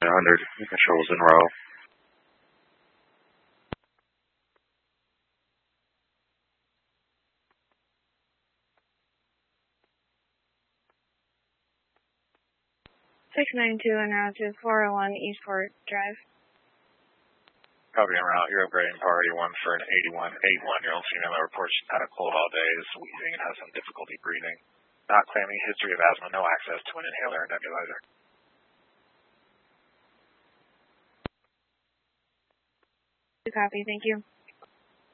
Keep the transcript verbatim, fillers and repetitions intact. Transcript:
one hundred, controls in row. six nine two en route to four oh one Eastport Drive. Copy en route. You're upgrading priority one for an eighty-one eighty-one. Your own female that reports she's had a cold all day, is wheezing and has some difficulty breathing. Not claiming history of asthma, no access to an inhaler or nebulizer. Copy, thank you.